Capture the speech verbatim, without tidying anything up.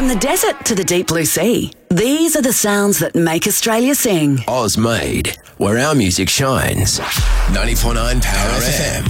From the desert to the deep blue sea, these are the sounds that make Australia sing. Oz made, where our music shines. ninety-four point nine Power F M.